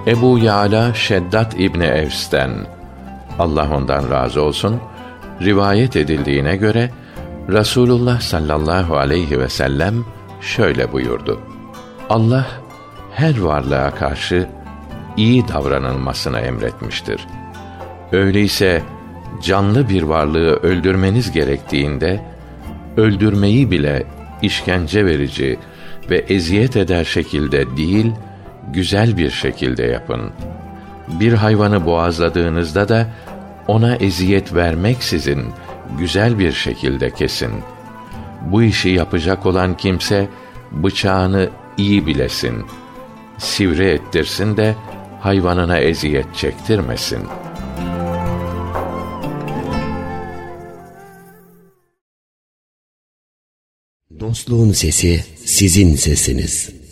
Ebu Ya'la Şeddat İbni Evs'ten, Allah ondan razı olsun, rivayet edildiğine göre Resulullah sallallahu aleyhi ve sellem şöyle buyurdu: Allah her varlığa karşı iyi davranılmasını emretmiştir. Öyleyse canlı bir varlığı öldürmeniz gerektiğinde, öldürmeyi bile işkence verici ve eziyet eder şekilde değil, güzel bir şekilde yapın. Bir hayvanı boğazladığınızda da ona eziyet vermeksizin güzel bir şekilde kesin. Bu işi yapacak olan kimse bıçağını iyi bilesin, sivri ettirsin de hayvanına eziyet çektirmesin. Dostluğun sesi sizin sesiniz.